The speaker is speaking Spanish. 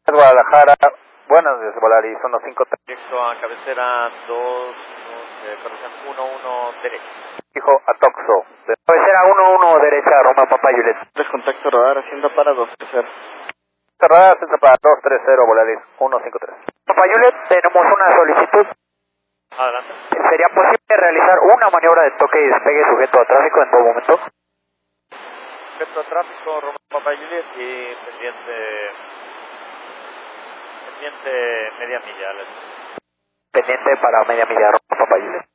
Guadalajara, buenos días, Volaris 153. Directo a cabecera 2, corrección 11 derecha. Fijo a Toxo. De cabecera 11 derecha, Roma Papa Juliet. 3 contacto radar haciendo para 230. Radar centro para 230, Volaris 153. Papa Juliet, tenemos una solicitud. Adelante. ¿Sería posible realizar una maniobra de toque y despegue sujeto a tráfico en todo momento? Sujeto a tráfico, Roma Papa Juliet y pendiente media milla. Pendiente para media milla, Roma Papa Juliet.